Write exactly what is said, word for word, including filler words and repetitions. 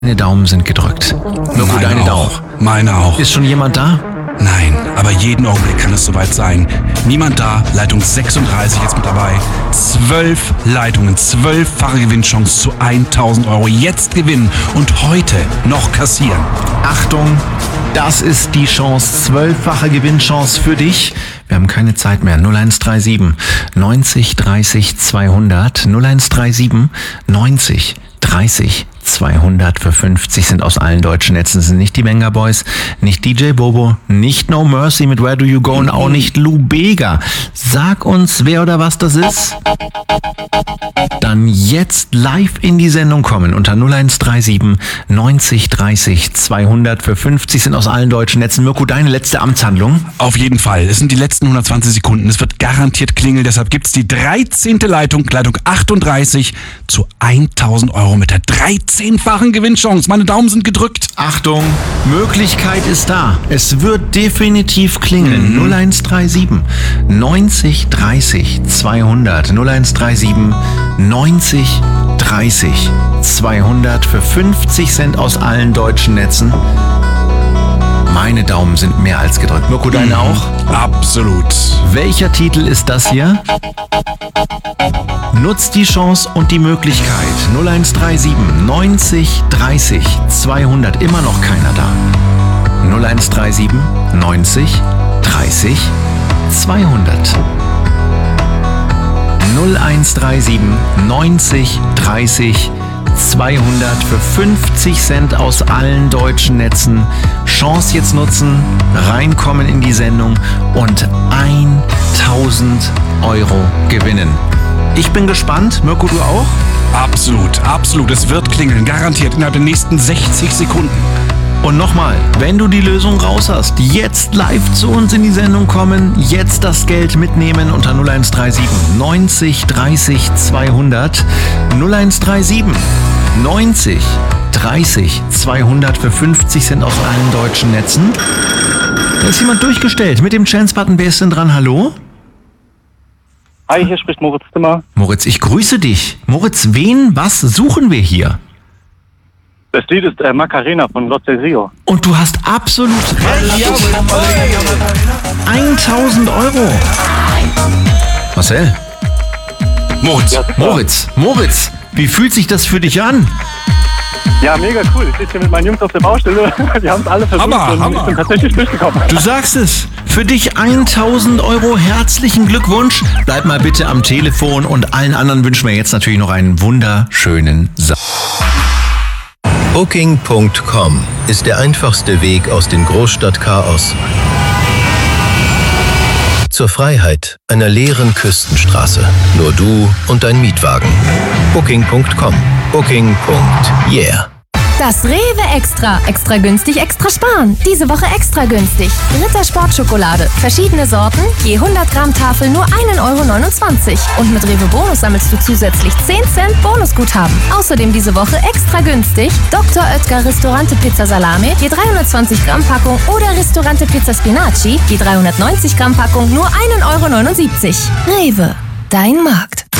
Deine Daumen sind gedrückt. Mirko, Meine deine auch. Daumen. Meine auch. Ist schon jemand da? Nein, aber jeden Augenblick kann es soweit sein. Niemand da, Leitung sechsunddreißig jetzt mit dabei. Zwölf Leitungen, zwölffache Gewinnchance zu tausend Euro. Jetzt gewinnen und heute noch kassieren. Achtung, das ist die Chance, zwölffache Gewinnchance für dich. Wir haben keine Zeit mehr. null eins drei sieben neunzig dreißig zweihundert. null eins drei sieben neunzig dreißig zweihundert für fünfzig sind aus allen deutschen Netzen. Das sind nicht die Venga Boys, nicht D J Bobo, nicht No Mercy mit Where Do You Go und auch nicht Lou Bega. Sag uns, wer oder was das ist. Dann jetzt live in die Sendung kommen unter null eins drei sieben neunzig dreißig zweihundert für fünfzig sind aus allen deutschen Netzen. Mirko, deine letzte Amtshandlung? Auf jeden Fall. Es sind die letzten hundertzwanzig Sekunden. Es wird garantiert klingeln. Deshalb gibt's die dreizehnte Leitung, Leitung achtunddreißig zu tausend Euro mit der dreizehnfachen Gewinnchance. Meine Daumen sind gedrückt. Achtung, Möglichkeit ist da. Es wird definitiv klingeln. Mhm. null eins drei sieben neunzig dreißig zweihundert. null eins drei sieben neunzig dreißig zweihundert für fünfzig Cent aus allen deutschen Netzen. Meine Daumen sind mehr als gedrückt. Mirko, deine mhm. auch? Absolut. Welcher Titel ist das hier? Nutzt die Chance und die Möglichkeit. null eins drei sieben neunzig dreißig zweihundert. Immer noch keiner da. null eins drei sieben neunzig dreißig zweihundert. null eins drei sieben neunzig dreißig zweihundert für fünfzig Cent aus allen deutschen Netzen. Chance jetzt nutzen, reinkommen in die Sendung und tausend Euro gewinnen. Ich bin gespannt. Mirko, du auch? Absolut, absolut. Es wird klingeln, garantiert innerhalb der nächsten sechzig Sekunden. Und nochmal, wenn du die Lösung raus hast, jetzt live zu uns in die Sendung kommen, jetzt das Geld mitnehmen unter null eins drei sieben neunzig dreißig zweihundert. null eins drei sieben neunzig dreißig zweihundert für fünfzig Cent aus allen deutschen Netzen. Da ist jemand durchgestellt mit dem Chance-Button. Wer ist denn dran? Hallo? Hi, hier spricht Moritz Zimmer. Moritz, ich grüße dich. Moritz, wen, was suchen wir hier? Das Lied ist äh, Macarena von Los del Rio. Und du hast absolut recht. tausend Euro. Marcel? Moritz. Ja, Moritz, Moritz, wie fühlt sich das für dich an? Ja, mega cool. Ich sitze hier mit meinen Jungs auf der Baustelle. Die haben es alle versucht Hammer, und Hammer. ich bin tatsächlich durchgekommen. Du sagst es. Für dich tausend Euro. Herzlichen Glückwunsch. Bleib mal bitte am Telefon und allen anderen wünschen wir jetzt natürlich noch einen wunderschönen Sa- Booking Punkt com ist der einfachste Weg aus dem Großstadtchaos zur Freiheit einer leeren Küstenstraße. Nur du und dein Mietwagen. Booking Punkt com. Booking. Yeah. Das Rewe Extra. Extra günstig, extra sparen. Diese Woche extra günstig. Ritter Sportschokolade. Verschiedene Sorten, je hundert Gramm Tafel nur ein Euro neunundzwanzig. Und mit Rewe Bonus sammelst du zusätzlich zehn Cent Bonusguthaben. Außerdem diese Woche extra günstig Doktor Oetker Ristorante Pizza Salame, je dreihundertzwanzig Gramm Packung oder Ristorante Pizza Spinaci, je dreihundertneunzig Gramm Packung nur ein Euro neunundsiebzig. Rewe, dein Markt.